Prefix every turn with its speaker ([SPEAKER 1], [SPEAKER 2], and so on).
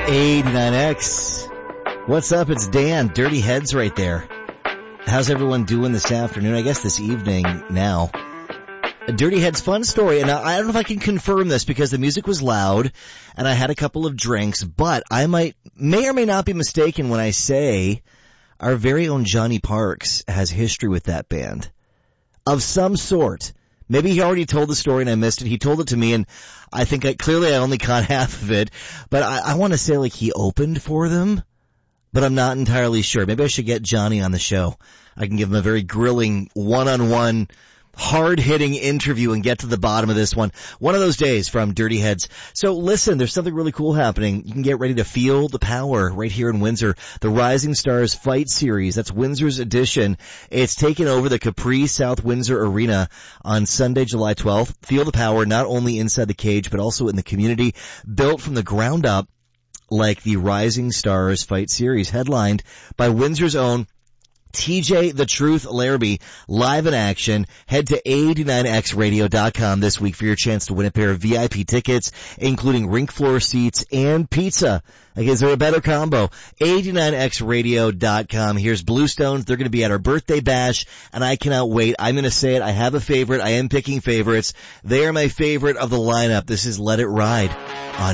[SPEAKER 1] 89X. What's up? It's Dan. Dirty Heads right there. How's everyone doing this afternoon? I guess this evening now. A Dirty Heads fun story, and I don't know if I can confirm this because the music was loud and I had a couple of drinks, but I may or may not be mistaken when I say our very own Johnny Parks has history with that band of some sort. Maybe he already told the story and I missed it. He told it to me and I think I only caught half of it, but I want to say like he opened for them, but I'm not entirely sure. Maybe I should get Johnny on the show. I can give him a very grilling one-on-one hard-hitting interview and get to the bottom of this one. One of those days from Dirty Heads. So listen, there's something really cool happening. You can get ready to feel the power right here in Windsor. The Rising Stars Fight Series, that's Windsor's edition. It's taken over the Capri South Windsor Arena on Sunday, July 12th. Feel the power not only inside the cage, but also in the community. Built from the ground up like the Rising Stars Fight Series, headlined by Windsor's own TJ The Truth Larrabee, live in action. Head to 89xradio.com this week for your chance to win a pair of VIP tickets, including rink floor seats and pizza. Like, is there a better combo? 89xradio.com. Here's Bluestones. They're going to be at our birthday bash, and I cannot wait. I'm going to say it. I have a favorite. I am picking favorites. They are my favorite of the lineup. This is Let It Ride on